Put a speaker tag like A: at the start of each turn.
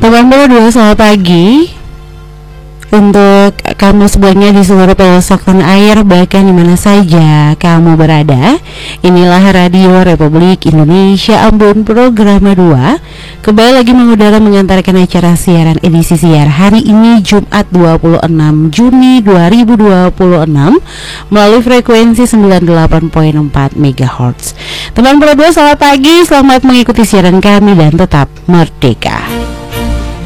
A: Teman berdua, selamat pagi untuk kamu semuanya di seluruh pelosok tanah air, bahkan di mana saja kamu berada. Inilah Radio Republik Indonesia Ambon, program 2 kembali lagi mengudara mengantarkan acara siaran edisi siar hari ini Jumat 26 Juni 2026 melalui frekuensi 98.4 MHz. Teman berdua, selamat pagi, selamat mengikuti siaran kami dan tetap merdeka.